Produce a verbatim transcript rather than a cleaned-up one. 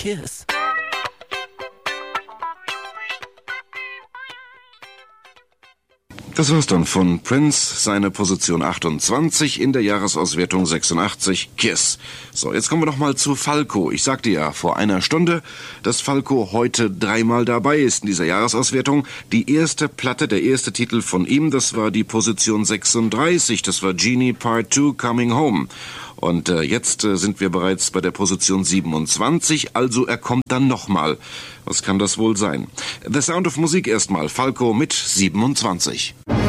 Kiss. Das war's dann von Prince, seine Position achtundzwanzig in der Jahresauswertung sechsundachtzig, Kiss. So, jetzt kommen wir noch mal zu Falco. Ich sagte ja vor einer Stunde, dass Falco heute dreimal dabei ist in dieser Jahresauswertung. Die erste Platte, der erste Titel von ihm, das war die Position sechsunddreißig, das war Genie Part zwei, Coming Home. Und äh, jetzt äh, sind wir bereits bei der Position siebenundzwanzig, also er kommt dann nochmal. Was kann das wohl sein? The Sound of Musik erstmal, Falco mit siebenundzwanzig.